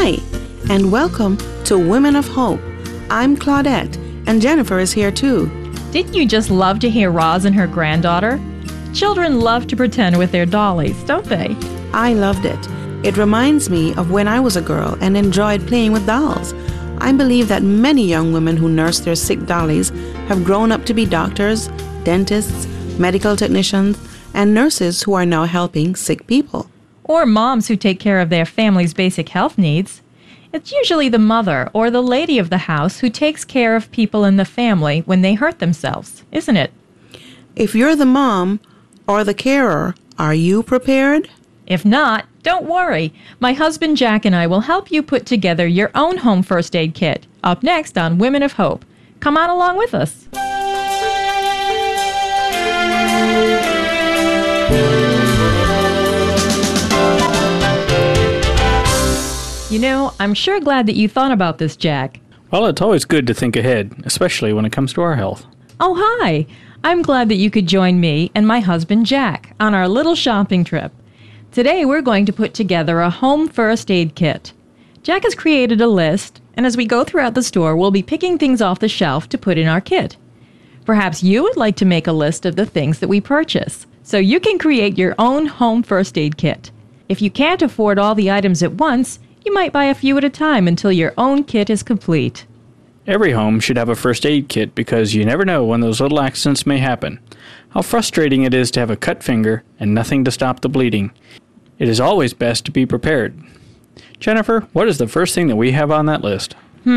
Hi, and welcome to Women of Hope. I'm Claudette, and Jennifer is here too. Didn't you just love to hear Roz and her granddaughter? Children love to pretend with their dollies, don't they? I loved it. It reminds me of when I was a girl and enjoyed playing with dolls. I believe that many young women who nurse their sick dollies have grown up to be doctors, dentists, medical technicians, and nurses who are now helping sick people. Or moms who take care of their family's basic health needs. It's usually the mother or the lady of the house who takes care of people in the family when they hurt themselves, isn't it? If you're the mom or the carer, are you prepared? If not, don't worry. My husband Jack and I will help you put together your own home first aid kit. Up next on Women of Hope. Come on along with us. You know, I'm sure glad that you thought about this, Jack. Well, it's always good to think ahead, especially when it comes to our health. Oh, hi. I'm glad that you could join me and my husband Jack on our little shopping trip. Today we're going to put together a home first aid kit. Jack has created a list, and as we go throughout the store, we'll be picking things off the shelf to put in our kit. Perhaps you would like to make a list of the things that we purchase, so you can create your own home first aid kit. If you can't afford all the items at once, you might buy a few at a time until your own kit is complete. Every home should have a first aid kit because you never know when those little accidents may happen. How frustrating it is to have a cut finger and nothing to stop the bleeding. It is always best to be prepared. Jennifer, what is the first thing that we have on that list?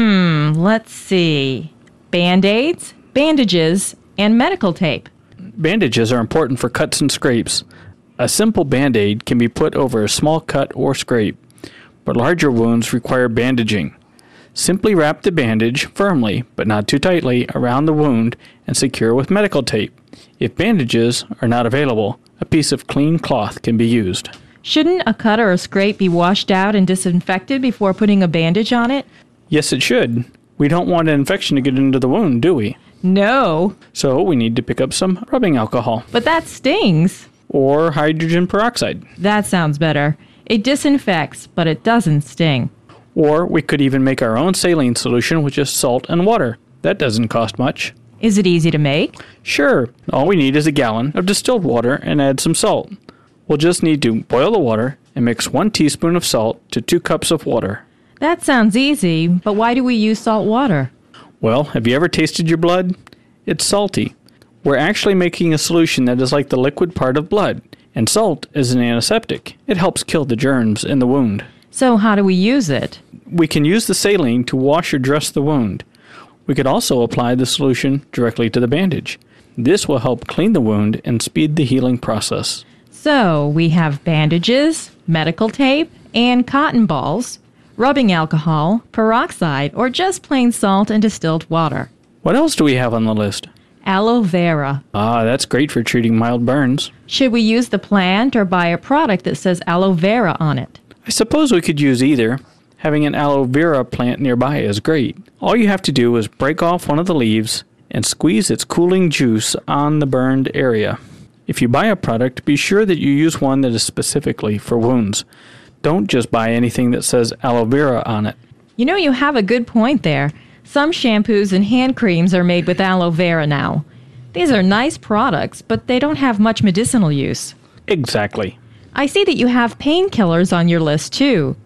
Let's see. Band-Aids, bandages, and medical tape. Bandages are important for cuts and scrapes. A simple Band-Aid can be put over a small cut or scrape, but larger wounds require bandaging. Simply wrap the bandage firmly, but not too tightly, around the wound and secure with medical tape. If bandages are not available, a piece of clean cloth can be used. Shouldn't a cut or a scrape be washed out and disinfected before putting a bandage on it? Yes, it should. We don't want an infection to get into the wound, do we? No. So we need to pick up some rubbing alcohol. But that stings. Or hydrogen peroxide. That sounds better. It disinfects, but it doesn't sting. Or we could even make our own saline solution with just salt and water. That doesn't cost much. Is it easy to make? Sure. All we need is a gallon of distilled water and add some salt. We'll just need to boil the water and mix 1 teaspoon of salt to 2 cups of water. That sounds easy, but why do we use salt water? Well, have you ever tasted your blood? It's salty. We're actually making a solution that is like the liquid part of blood, and salt is an antiseptic. It helps kill the germs in the wound. So how do we use it? We can use the saline to wash or dress the wound. We could also apply the solution directly to the bandage. This will help clean the wound and speed the healing process. So we have bandages, medical tape, and cotton balls, rubbing alcohol, peroxide, or just plain salt and distilled water. What else do we have on the list? Aloe vera. Ah, that's great for treating mild burns. Should we use the plant or buy a product that says aloe vera on it? I suppose we could use either. Having an aloe vera plant nearby is great. All you have to do is break off one of the leaves and squeeze its cooling juice on the burned area. If you buy a product, be sure that you use one that is specifically for wounds. Don't just buy anything that says aloe vera on it. You know, you have a good point there. Some shampoos and hand creams are made with aloe vera now. These are nice products, but they don't have much medicinal use. Exactly. I see that you have painkillers on your list, too.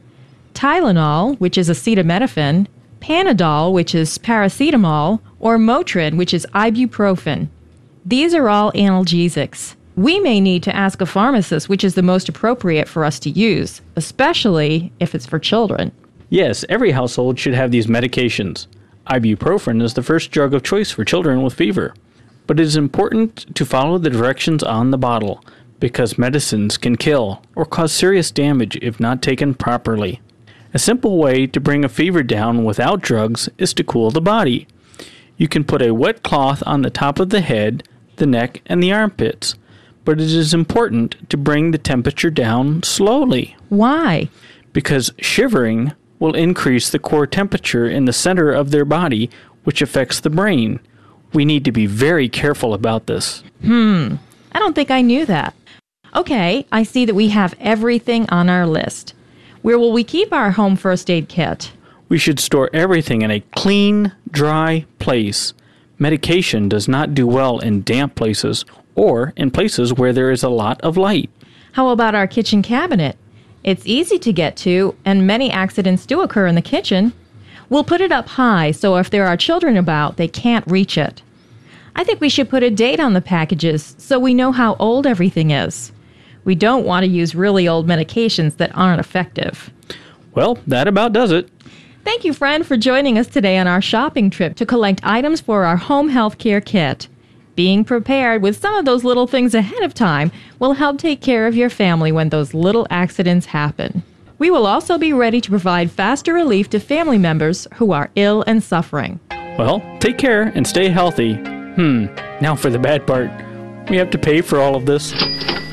Tylenol, which is acetaminophen, Panadol, which is paracetamol, or Motrin, which is ibuprofen. These are all analgesics. We may need to ask a pharmacist which is the most appropriate for us to use, especially if it's for children. Yes, every household should have these medications. Ibuprofen is the first drug of choice for children with fever. But it is important to follow the directions on the bottle, because medicines can kill or cause serious damage if not taken properly. A simple way to bring a fever down without drugs is to cool the body. You can put a wet cloth on the top of the head, the neck, and the armpits, but it is important to bring the temperature down slowly. Why? Because shivering will increase the core temperature in the center of their body, which affects the brain. We need to be very careful about this. I don't think I knew that. Okay, I see that we have everything on our list. Where will we keep our home first aid kit? We should store everything in a clean, dry place. Medication does not do well in damp places or in places where there is a lot of light. How about our kitchen cabinet? It's easy to get to, and many accidents do occur in the kitchen. We'll put it up high so if there are children about, they can't reach it. I think we should put a date on the packages so we know how old everything is. We don't want to use really old medications that aren't effective. Well, that about does it. Thank you, friend, for joining us today on our shopping trip to collect items for our home health care kit. Being prepared with some of those little things ahead of time will help take care of your family when those little accidents happen. We will also be ready to provide faster relief to family members who are ill and suffering. Well, take care and stay healthy. Now for the bad part. We have to pay for all of this.